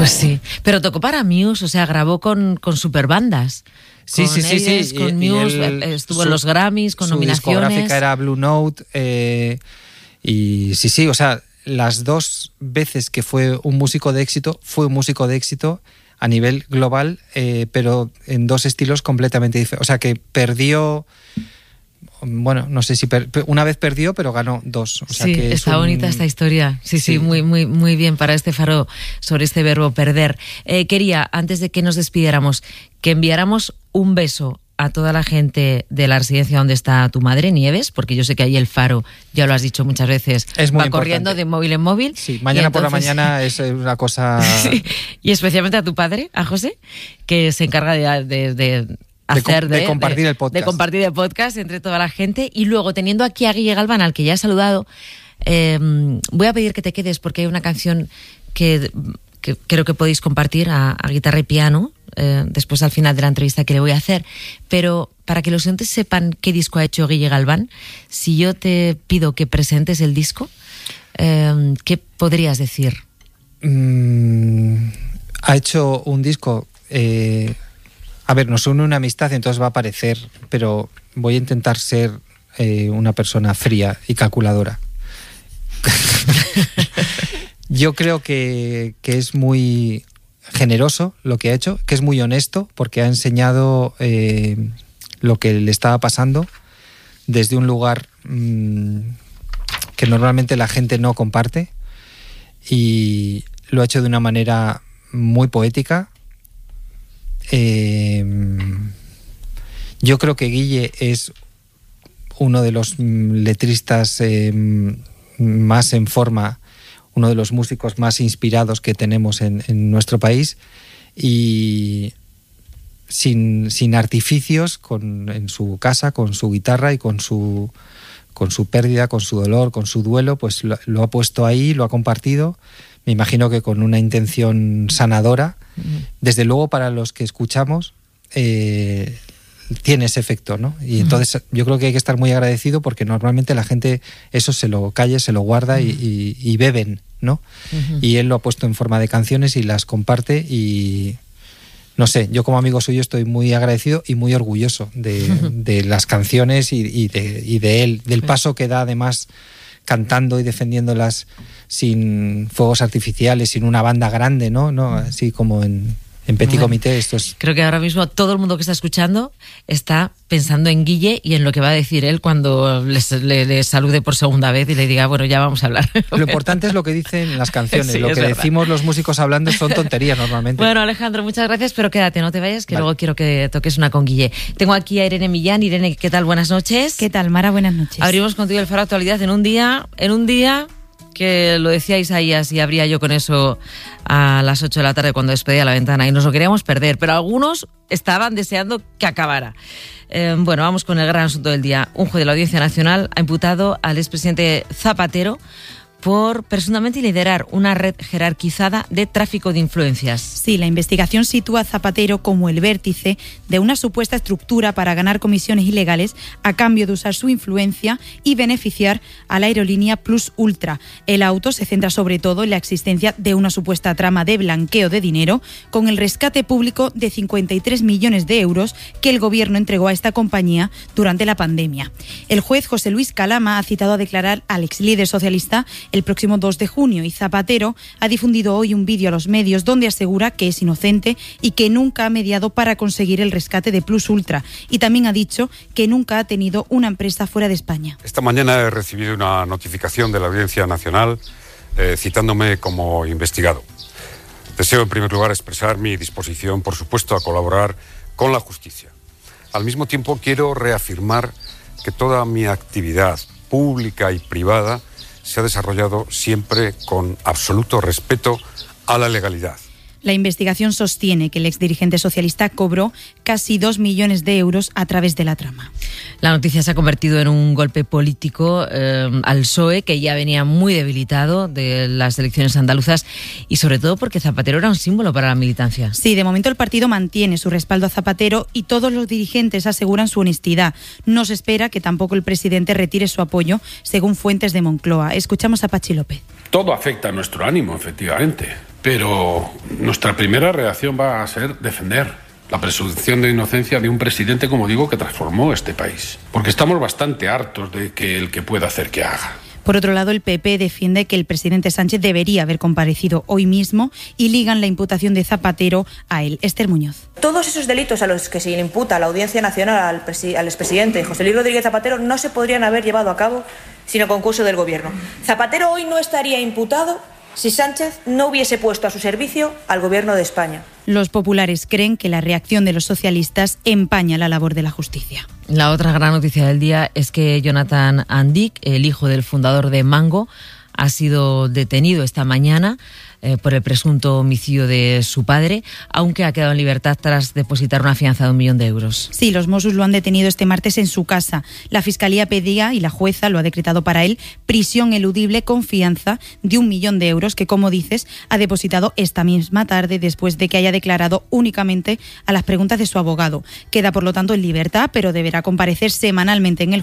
Pues sí, pero tocó para Muse, o sea, grabó con superbandas. Sí. Con Muse, estuvo en los Grammys, con nominaciones. Su discográfica era Blue Note, y sí, o sea, las dos veces que fue un músico de éxito a nivel global, pero en dos estilos completamente diferentes. O sea, que perdió... Bueno, no sé si una vez perdió, pero ganó dos. O sea, sí, que está bonita esta historia. Sí, muy bien para este faro sobre este verbo perder. Quería, antes de que nos despidiéramos, que enviáramos un beso a toda la gente de la residencia donde está tu madre, Nieves, porque yo sé que ahí el faro, ya lo has dicho muchas veces, es muy va importante. Corriendo de móvil en móvil. Sí, mañana por la mañana es una cosa... Sí, y especialmente a tu padre, a José, que se encarga de compartir el podcast. De compartir el podcast entre toda la gente. Y luego, teniendo aquí a Guille Galván, al que ya he saludado, voy a pedir que te quedes porque hay una canción que creo que podéis compartir a guitarra y piano, después al final de la entrevista que le voy a hacer. Pero para que los oyentes sepan qué disco ha hecho Guille Galván, si yo te pido que presentes el disco, ¿qué podrías decir? Ha hecho un disco... A ver, nos une una amistad, entonces va a parecer, pero voy a intentar ser una persona fría y calculadora. Yo creo que es muy generoso lo que ha hecho, que es muy honesto, porque ha enseñado lo que le estaba pasando desde un lugar que normalmente la gente no comparte, y lo ha hecho de una manera muy poética. Yo creo que Guille es uno de los letristas más en forma, uno de los músicos más inspirados que tenemos en nuestro país, y sin artificios, en su casa, con su guitarra y con su pérdida, con su dolor, con su duelo, pues lo ha puesto ahí, lo ha compartido, me imagino que con una intención sanadora. Desde luego, para los que escuchamos, tiene ese efecto, ¿no? Y entonces yo creo que hay que estar muy agradecido, porque normalmente la gente eso se lo calla, se lo guarda y beben, ¿no? Y él lo ha puesto en forma de canciones y las comparte, y no sé, yo como amigo suyo estoy muy agradecido y muy orgulloso de las canciones y de él, del paso que da, además, cantando y defendiéndolas sin fuegos artificiales, sin una banda grande, ¿no? Así como en Petit Comité. Creo que ahora mismo todo el mundo que está escuchando está pensando en Guille y en lo que va a decir él cuando le salude por segunda vez y le diga, bueno, ya vamos a hablar. Lo importante es lo que dicen las canciones. Sí, lo que decimos los músicos hablando son tonterías normalmente. Bueno, Alejandro, muchas gracias, pero quédate, no te vayas, que luego quiero que toques una con Guille. Tengo aquí a Irene Millán. Irene, ¿qué tal? Buenas noches. ¿Qué tal, Mara? Buenas noches. Abrimos contigo el Faro Actualidad en un día que lo decía Isaías, y abría yo con eso a las 8 de la tarde cuando despedía la ventana, y nos lo queríamos perder, pero algunos estaban deseando que acabara. Bueno, vamos con el gran asunto del día. Un juez de la Audiencia Nacional ha imputado al expresidente Zapatero por presuntamente liderar una red jerarquizada de tráfico de influencias. Sí, la investigación sitúa a Zapatero como el vértice de una supuesta estructura para ganar comisiones ilegales a cambio de usar su influencia y beneficiar a la aerolínea Plus Ultra. El auto se centra sobre todo en la existencia de una supuesta trama de blanqueo de dinero con el rescate público de 53 millones de euros que el gobierno entregó a esta compañía durante la pandemia. El juez José Luis Calama ha citado a declarar al exlíder socialista el próximo 2 de junio, y Zapatero ha difundido hoy un vídeo a los medios donde asegura que es inocente y que nunca ha mediado para conseguir el rescate de Plus Ultra, y también ha dicho que nunca ha tenido una empresa fuera de España. Esta mañana he recibido una notificación de la Audiencia Nacional citándome como investigado. Deseo en primer lugar expresar mi disposición, por supuesto, a colaborar con la justicia. Al mismo tiempo quiero reafirmar que toda mi actividad pública y privada se ha desarrollado siempre con absoluto respeto a la legalidad. La investigación sostiene que el exdirigente socialista cobró casi 2 millones de euros a través de la trama. La noticia se ha convertido en un golpe político al PSOE, que ya venía muy debilitado de las elecciones andaluzas, y sobre todo porque Zapatero era un símbolo para la militancia. Sí, de momento el partido mantiene su respaldo a Zapatero y todos los dirigentes aseguran su honestidad. No se espera que tampoco el presidente retire su apoyo, según fuentes de Moncloa. Escuchamos a Pachi López. Todo afecta a nuestro ánimo, efectivamente. Pero nuestra primera reacción va a ser defender la presunción de inocencia de un presidente, como digo, que transformó este país. Porque estamos bastante hartos de que el que pueda hacer que haga. Por otro lado, el PP defiende que el presidente Sánchez debería haber comparecido hoy mismo y ligan la imputación de Zapatero a él. Esther Muñoz. Todos esos delitos a los que se le imputa a la Audiencia Nacional al expresidente José Luis Rodríguez Zapatero no se podrían haber llevado a cabo sin el concurso del Gobierno. Zapatero hoy no estaría imputado si Sánchez no hubiese puesto a su servicio al Gobierno de España. Los populares creen que la reacción de los socialistas empaña la labor de la justicia. La otra gran noticia del día es que Jonathan Andic, el hijo del fundador de Mango, ha sido detenido esta mañana por el presunto homicidio de su padre, aunque ha quedado en libertad tras depositar una fianza de 1 millón de euros. Sí, los Mossos lo han detenido este martes en su casa. La Fiscalía pedía, y la jueza lo ha decretado para él, prisión eludible con fianza de 1 millón de euros, que, como dices, ha depositado esta misma tarde después de que haya declarado únicamente a las preguntas de su abogado. Queda, por lo tanto, en libertad, pero deberá comparecer semanalmente en el